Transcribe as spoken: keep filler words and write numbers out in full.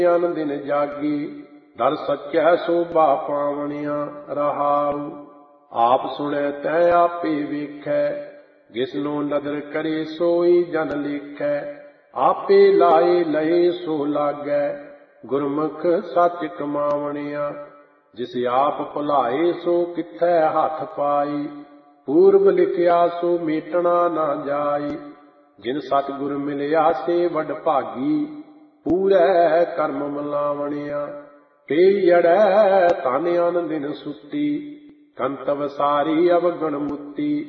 ਅਨ ਦਿਨ ਜਾਗੀ, ਦਰ ਸੱਚੈ ਸੋਭਾ ਪਾਵਣਿਆ ਰਹਾਉ। ਆਪ ਸੁਣੈ ਤੈ ਆਪੇ ਵੇਖੈ, ਜਿਸਨੂੰ ਨਦਰ ਕਰੇ ਸੋਈ ਜਨ ਲੇਖੈ। ਆਪੇ ਲਾਏ ਲਏ ਸੋ ਲਾਗੈ, ਗੁਰਮੁਖ ਸੱਚ ਕਮਾਵਣਿਆ। ਜਿਸ ਆਪ ਭੁਲਾਏ ਸੋ ਕਿੱਥੈ ਹੱਥ ਪਾਈ, ਪੂਰਬ ਲਿਖਿਆ ਸੋ ਮੇਟਣਾ ਨਾ ਜਾਈ। ਜਿਨ ਸਤਿਗੁਰ ਮਿਲਿਆ ਸੇ ਵਡ ਭਾਗੀ, ਪੂਰੈ ਕਰਮ ਮਲਾਵਣਿਆ। ਤੇ ਅੜੈ ਤਨ ਅਨ ਦਿਨ ਸੁੱਤੀ, ਕੰਤਵ ਸਾਰੀ ਅਵਗਣ ਮੁੱਤੀ।